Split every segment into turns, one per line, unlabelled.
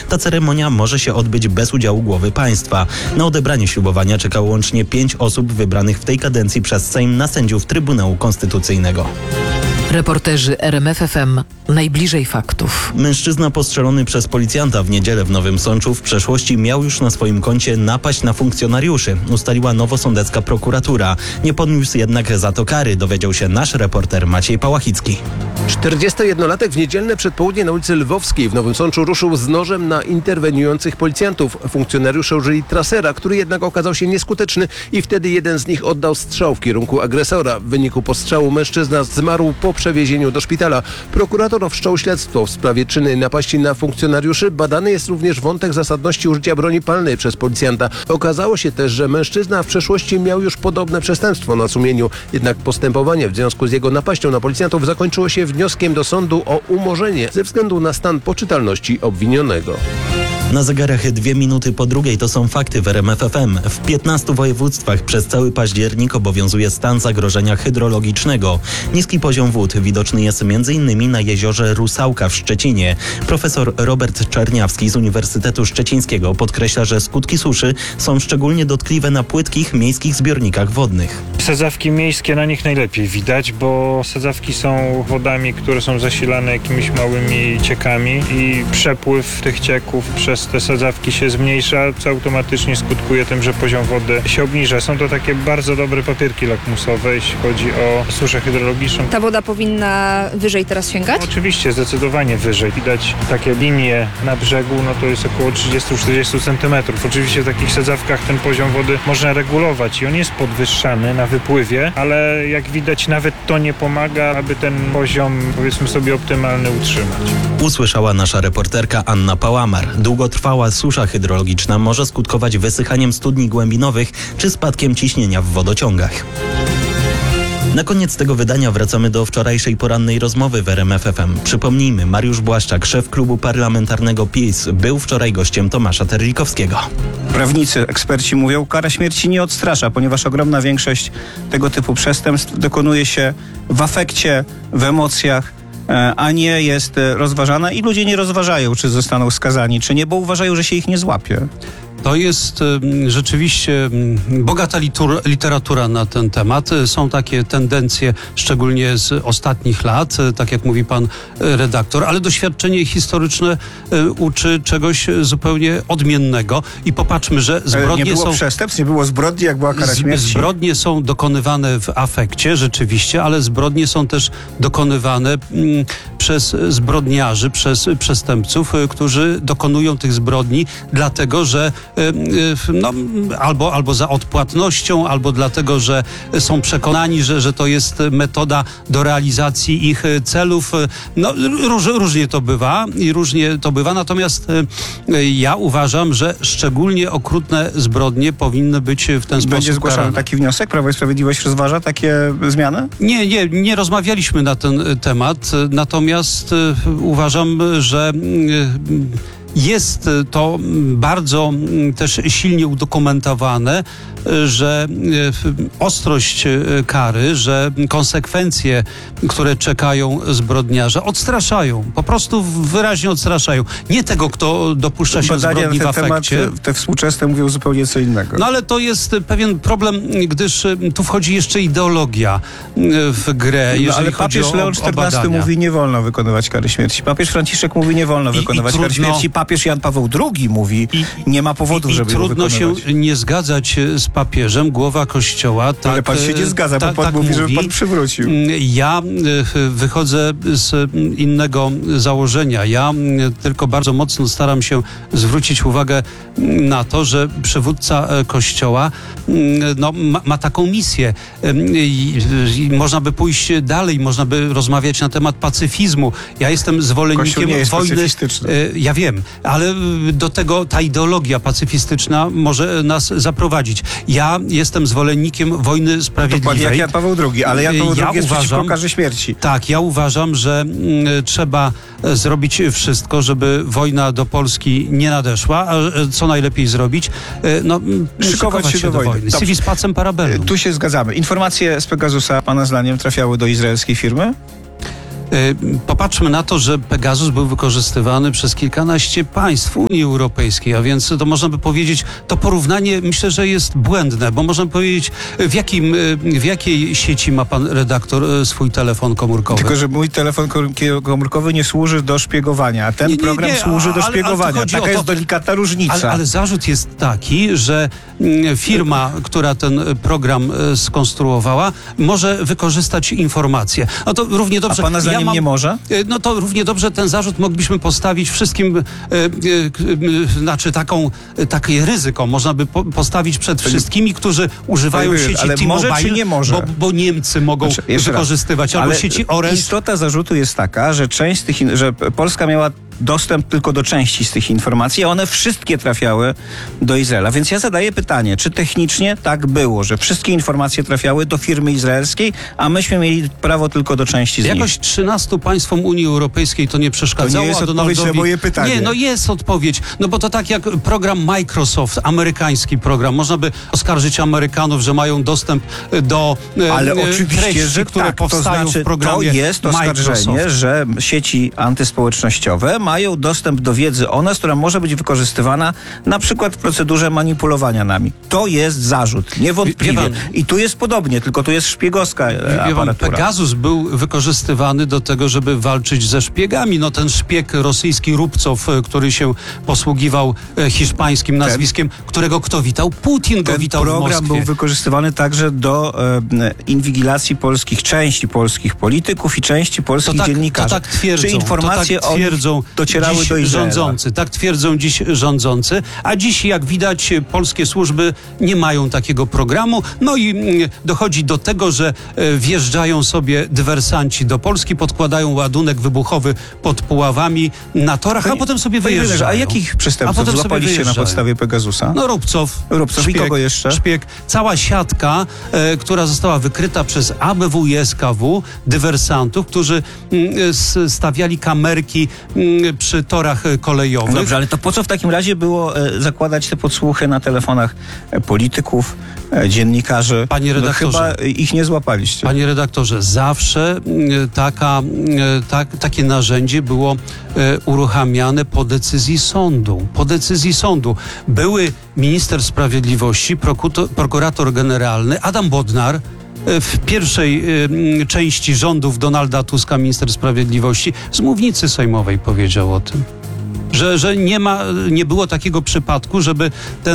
Ta ceremonia może się odbyć bez udziału głowy państwa. Na odebranie ślubowania czeka łącznie 5 osób wybranych w tej kadencji przez Sejm na sędziów Trybunału Konstytucyjnego.
Reporterzy RMF FM najbliżej faktów.
Mężczyzna postrzelony przez policjanta w niedzielę w Nowym Sączu w przeszłości miał już na swoim koncie napaść na funkcjonariuszy, ustaliła nowosądecka prokuratura. Nie podniósł jednak za to kary, dowiedział się nasz reporter Maciej Pałachicki.
41-latek w niedzielne przedpołudnie na ulicy Lwowskiej w Nowym Sączu ruszył z nożem na interweniujących policjantów. Funkcjonariusze użyli trasera, który jednak okazał się nieskuteczny i wtedy jeden z nich oddał strzał w kierunku agresora. W wyniku postrzału mężczyzna zmarł po przewiezieniu do szpitala. Prokurator wszczął śledztwo w sprawie czynnej napaści na funkcjonariuszy. Badany jest również wątek zasadności użycia broni palnej przez policjanta. Okazało się też, że mężczyzna w przeszłości miał już podobne przestępstwo na sumieniu. Jednak postępowanie w związku z jego napaścią na policjantów zakończyło się wnioskiem do sądu o umorzenie ze względu na stan poczytalności obwinionego.
Na zegarach 2 minuty po 2 to są fakty w RMF FM. W 15 województwach przez cały październik obowiązuje stan zagrożenia hydrologicznego. Niski poziom wód widoczny jest m.in. na jeziorze Rusałka w Szczecinie. Profesor Robert Czerniawski z Uniwersytetu Szczecińskiego podkreśla, że skutki suszy są szczególnie dotkliwe na płytkich miejskich zbiornikach wodnych.
Sadzawki miejskie, na nich najlepiej widać, bo sadzawki są wodami, które są zasilane jakimiś małymi ciekami i przepływ tych cieków przez te sadzawki się zmniejsza, co automatycznie skutkuje tym, że poziom wody się obniża. Są to takie bardzo dobre papierki lakmusowe, jeśli chodzi o suszę hydrologiczną.
Ta woda powinna wyżej teraz sięgać?
Oczywiście, zdecydowanie wyżej. Widać takie linie na brzegu, no to jest około 30-40 cm. Oczywiście w takich sadzawkach ten poziom wody można regulować i on jest podwyższany na wypływie, ale jak widać nawet to nie pomaga, aby ten poziom, powiedzmy sobie, optymalny utrzymać.
Usłyszała nasza reporterka Anna Pałamar. Długotrwała susza hydrologiczna może skutkować wysychaniem studni głębinowych czy spadkiem ciśnienia w wodociągach. Na koniec tego wydania wracamy do wczorajszej porannej rozmowy w RMF FM. Przypomnijmy, Mariusz Błaszczak, szef klubu parlamentarnego PiS, był wczoraj gościem Tomasza Terlikowskiego.
Prawnicy, eksperci mówią, kara śmierci nie odstrasza, ponieważ ogromna większość tego typu przestępstw dokonuje się w afekcie, w emocjach, a nie jest rozważana i ludzie nie rozważają, czy zostaną skazani, czy nie, bo uważają, że się ich nie złapie.
To jest rzeczywiście bogata literatura na ten temat. Są takie tendencje, szczególnie z ostatnich lat, tak jak mówi pan redaktor, ale doświadczenie historyczne uczy czegoś zupełnie odmiennego. I popatrzmy, że zbrodnie
nie było przestępstw, nie było zbrodni, jak była kara śmierci.
Zbrodnie są dokonywane w afekcie, rzeczywiście, ale zbrodnie są też dokonywane przez zbrodniarzy, przez przestępców, którzy dokonują tych zbrodni dlatego, że albo za odpłatnością, albo dlatego, że są przekonani, że to jest metoda do realizacji ich celów. Różnie to bywa, natomiast ja uważam, że szczególnie okrutne zbrodnie powinny być w ten sposób
Będzie zgłaszany
karane.
taki wniosek? Prawo i Sprawiedliwość rozważa takie zmiany?
Nie rozmawialiśmy na ten temat, natomiast uważam, że jest to bardzo też silnie udokumentowane, że ostrość kary, że konsekwencje, które czekają zbrodniarza, odstraszają. Po prostu wyraźnie odstraszają. Nie tego, kto dopuszcza się zbrodni w afekcie.
Te współczesne mówią zupełnie co innego.
No ale to jest pewien problem, gdyż tu wchodzi jeszcze ideologia w grę, jeżeli
ale
chodzi
papież Leon XIV mówi, nie wolno wykonywać kary śmierci. Papież Franciszek mówi, nie wolno wykonywać kary śmierci. Papież Jan Paweł II mówi, nie ma powodów, żeby ją wykonywać.
Trudno się nie zgadzać z papieżem, głowa Kościoła. Tak,
ale pan się nie zgadza, bo pan mówi, żeby pan przywrócił.
Ja wychodzę z innego założenia. Ja tylko bardzo mocno staram się zwrócić uwagę na to, że przywódca Kościoła ma taką misję. Można by pójść dalej, można by rozmawiać na temat pacyfizmu. Ja jestem zwolennikiem wojny. Ja wiem, ale do tego ta ideologia pacyfistyczna może nas zaprowadzić. Ja jestem zwolennikiem wojny sprawiedliwej.
To jak Jan Paweł II, ale Jan Paweł II jest przeciwko karze śmierci.
Tak, ja uważam, że trzeba zrobić wszystko, żeby wojna do Polski nie nadeszła, a co najlepiej zrobić? Szykować się do wojny. Civis pacem para bellum.
Tu się zgadzamy. Informacje z Pegasusa, pana zdaniem, trafiały do izraelskiej firmy?
Popatrzmy na to, że Pegasus był wykorzystywany przez kilkanaście państw Unii Europejskiej, a więc to można by powiedzieć, to porównanie myślę, że jest błędne, bo można powiedzieć, w jakiej sieci ma pan redaktor swój telefon komórkowy?
Tylko, że mój telefon komórkowy nie służy do szpiegowania, a ten program służy do szpiegowania. Taka jest delikatna różnica.
Ale zarzut jest taki, że firma, która ten program skonstruowała, może wykorzystać informacje. No to równie dobrze.
A pana zdaniem nie może?
No to równie dobrze ten zarzut moglibyśmy postawić wszystkim, znaczy takie ryzyko można by postawić przed wszystkimi, którzy używają sieci T-Mobile,
może czy nie może?
Bo Niemcy mogą wykorzystywać, albo sieci Orange.
Istota zarzutu jest taka, że część z tych, że Polska miała dostęp tylko do części z tych informacji, a one wszystkie trafiały do Izraela. Więc ja zadaję pytanie, czy technicznie tak było, że wszystkie informacje trafiały do firmy izraelskiej, a myśmy mieli prawo tylko do części z nich?
Jakoś 13 państwom Unii Europejskiej to nie przeszkadzało.
To nie jest odpowiedź na moje pytanie.
Nie, no jest odpowiedź. No bo to tak jak program Microsoft, amerykański program. Można by oskarżyć Amerykanów, że mają dostęp do treści,
że
które
tak,
powstają
to znaczy,
w programie
to jest oskarżenie, że sieci antyspołecznościowe mają dostęp do wiedzy o nas, która może być wykorzystywana na przykład w procedurze manipulowania nami. To jest zarzut, niewątpliwie. I tu jest podobnie, tylko tu jest szpiegowska aparatura.
Pegasus był wykorzystywany do tego, żeby walczyć ze szpiegami. No ten szpieg rosyjski Rubcow, który się posługiwał hiszpańskim nazwiskiem, którego kto witał? Putin go witał w Moskwie.
Ten program był wykorzystywany także do inwigilacji części polskich polityków i części polskich dziennikarzy.
To tak twierdzą.
Czy informacje docierały do Izraela?
Rządzący. Tak twierdzą dziś rządzący. A dziś, jak widać, polskie służby nie mają takiego programu. No i dochodzi do tego, że wjeżdżają sobie dywersanci do Polski, podkładają ładunek wybuchowy pod Puławami na torach, a potem sobie wyjeżdżają.
A jakich przestępców złapaliście na podstawie Pegasusa?
No Rubcow
Szpieg, i kogo jeszcze?
Szpieg. Cała siatka, która została wykryta przez ABW i SKW, dywersantów, którzy stawiali kamerki przy torach kolejowych.
Dobrze, ale to po co w takim razie było zakładać te podsłuchy na telefonach polityków, dziennikarzy?
Panie redaktorze,
chyba ich nie złapaliście.
Panie redaktorze, zawsze takie narzędzie było uruchamiane po decyzji sądu. Po decyzji sądu. Były minister sprawiedliwości, prokurator generalny Adam Bodnar, w pierwszej części rządów Donalda Tuska, minister sprawiedliwości, z mównicy sejmowej powiedział o tym. Że nie było takiego przypadku, żeby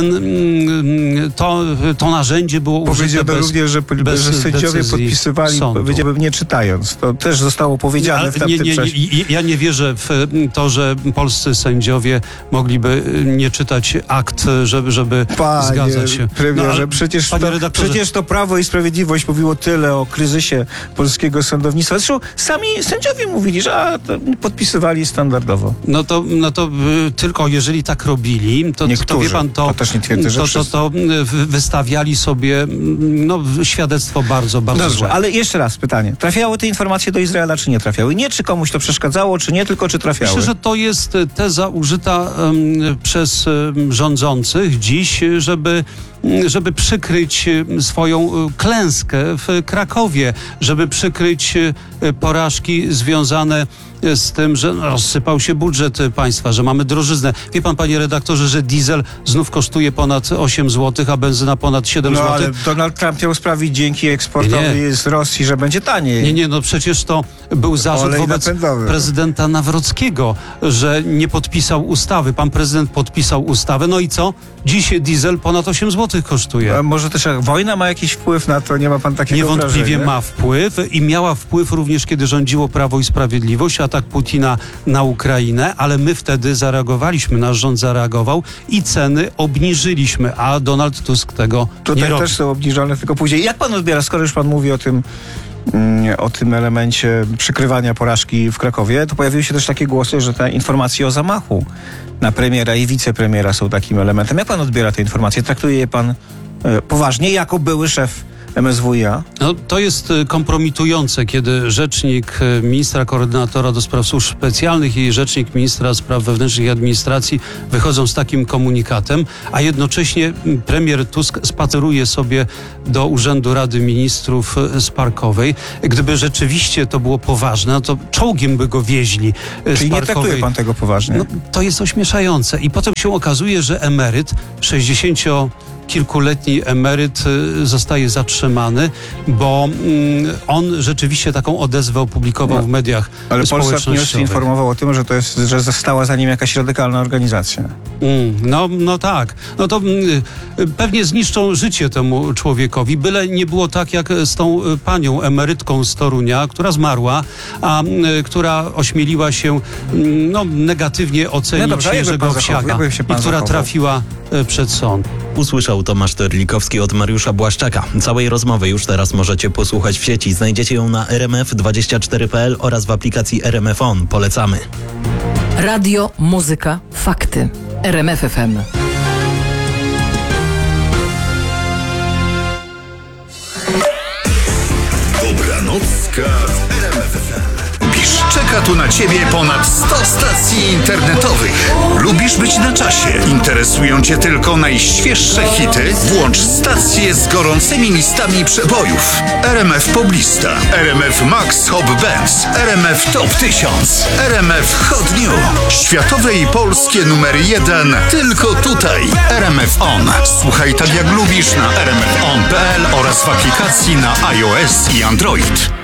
to narzędzie było użyte
Powiedziałbym również, że sędziowie podpisywali, powiedziałbym, nie czytając. To też zostało powiedziane w tamtym czasie.
Ja nie wierzę w to, że polscy sędziowie mogliby nie czytać akt, żeby zgadzać się.
Premierze, przecież to Prawo i Sprawiedliwość mówiło tyle o kryzysie polskiego sądownictwa. Zresztą sami sędziowie mówili, że podpisywali standardowo.
No to tylko jeżeli tak robili, to wie pan, to
też nie twierdzę, że
to wystawiali sobie świadectwo bardzo, bardzo złe.
Ale jeszcze raz pytanie. Trafiały te informacje do Izraela, czy nie trafiały? Nie, czy komuś to przeszkadzało, czy nie, tylko czy trafiały?
Myślę, że to jest teza użyta przez rządzących dziś, żeby przykryć swoją klęskę w Krakowie, żeby przykryć porażki związane z tym, że rozsypał się budżet państwa, że mamy drożyznę. Wie pan, panie redaktorze, że diesel znów kosztuje ponad 8 zł, a benzyna ponad 7 zł?
Ale Donald Trump miał sprawić dzięki eksportowi z Rosji, że będzie taniej.
Nie, przecież to był zarzut wobec prezydenta Nawrockiego, że nie podpisał ustawy. Pan prezydent podpisał ustawę, no i co? Dziś diesel ponad 8 zł kosztuje.
A może też wojna ma jakiś wpływ na to? Nie ma pan takiego
Niewątpliwie
wrażenia?
ma wpływ i miała wpływ również, kiedy rządziło Prawo i Sprawiedliwość, atak Putina na Ukrainę, ale my wtedy zareagowaliśmy, nasz rząd zareagował i ceny obniżyliśmy, a Donald Tusk tego nie robi.
Też są obniżone, tylko później. Jak pan odbiera, skoro już pan mówi o tym elemencie przykrywania porażki w Krakowie, to pojawiły się też takie głosy, że te informacje o zamachu na premiera i wicepremiera są takim elementem. Jak pan odbiera te informacje? Traktuje je pan poważnie jako były szef MSWiA?
No, to jest kompromitujące, kiedy rzecznik ministra koordynatora do spraw służb specjalnych i rzecznik ministra spraw wewnętrznych i administracji wychodzą z takim komunikatem, a jednocześnie premier Tusk spaceruje sobie do Urzędu Rady Ministrów z Parkowej. Gdyby rzeczywiście to było poważne, no to czołgiem by go wieźli z
Czyli nie
Parkowej.
traktuje pan tego poważnie?
No, to jest ośmieszające. I potem się okazuje, że emeryt, 60-kilkuletni emeryt zostaje zatrzymany, bo on rzeczywiście taką odezwę opublikował w mediach
Ale Polsat News
społecznościowych.
informował o tym, że została za nim jakaś radykalna organizacja.
No tak. No to pewnie zniszczą życie temu człowiekowi, byle nie było tak jak z tą panią emerytką z Torunia, która zmarła, a która ośmieliła się negatywnie ocenić
No dobrze, a jakby
Jerzego
pan zachował?
Owsiaka
Jakby się pan
i która
zachował?
trafiła przed sąd.
Usłyszał Tomasz Terlikowski od Mariusza Błaszczaka. Całej rozmowy już teraz możecie posłuchać w sieci. Znajdziecie ją na rmf24.pl oraz w aplikacji RMF On. Polecamy.
Radio, muzyka, fakty. RMF FM.
Dobranocka w RMF FM. Czeka tu na Ciebie ponad 100 stacji internetowych. Lubisz być na czasie? Interesują Cię tylko najświeższe hity? Włącz stacje z gorącymi listami przebojów. RMF Poblista, RMF Max Hot Bands, RMF Top 1000, RMF Hot New. Światowe i polskie numery 1 tylko tutaj. RMF On. Słuchaj tak jak lubisz na rmfon.pl oraz w aplikacji na iOS i Android.